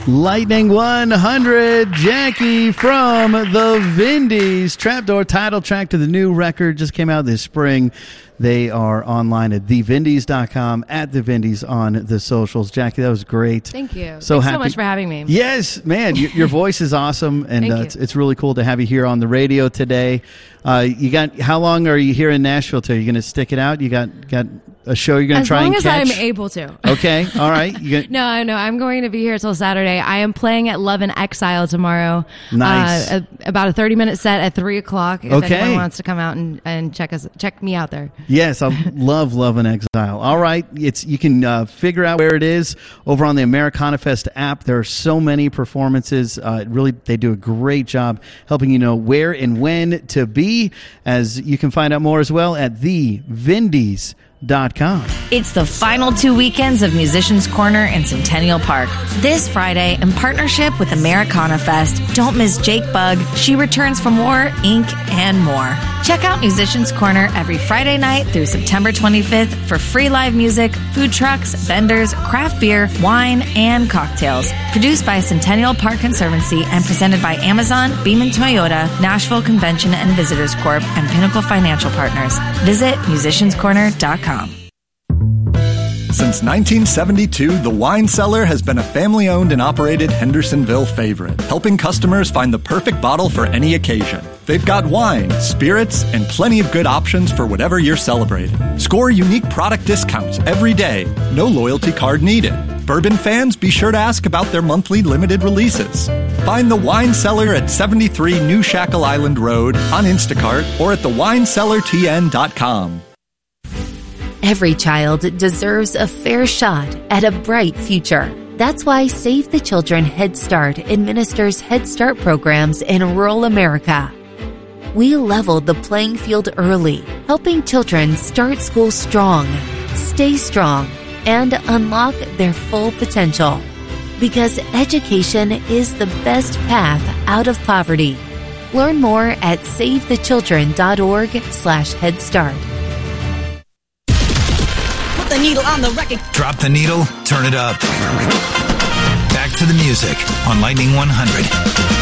Lightning 100, Jackie from the Vindies. Trapdoor, title track to the new record, just came out this spring. They are online at thevindies.com, at the Vindies on the socials. Jackie, that was great. Thank you. So Thanks happy. so much for having me. Yes, man, your voice is awesome, and it's really cool to have you here on the radio today. How long are you here in Nashville till? Are you going to stick it out? You got a show you're going to try and catch? As long as I'm able to. Okay, all right. No, I'm going to be here till Saturday. I am playing at Love in Exile tomorrow. Nice. About a 30-minute set at 3 o'clock. If anyone wants to come out and check me out there. Yes, I love in Exile. All right, you can figure out where it is over on the Americana Fest app. There are so many performances. They do a great job helping you know where and when to be, as you can find out more as well at thevindies.com. It's the final 2 weekends of Musicians Corner in Centennial Park. This Friday, in partnership with Americana Fest, don't miss Jake Bugg, She Returns for More, Ink, and more. Check out Musicians Corner every Friday night through September 25th for free live music, food trucks, vendors, craft beer, wine, and cocktails. Produced by Centennial Park Conservancy and presented by Amazon, Beaman Toyota, Nashville Convention and Visitors Corp., and Pinnacle Financial Partners. Visit musicianscorner.com. Since 1972, The Wine Cellar has been a family-owned and operated Hendersonville favorite, helping customers find the perfect bottle for any occasion. They've got wine, spirits, and plenty of good options for whatever you're celebrating. Score unique product discounts every day. No loyalty card needed. Bourbon fans, be sure to ask about their monthly limited releases. Find The Wine Cellar at 73 New Shackle Island Road on Instacart or at thewinecellartn.com. Every child deserves a fair shot at a bright future. That's why Save the Children Head Start administers Head Start programs in rural America. We leveled the playing field early, helping children start school strong, stay strong, and unlock their full potential. Because education is the best path out of poverty. Learn more at savethechildren.org/Head Start. The needle on the record. Drop the needle, turn it up. Back to the music on Lightning 100.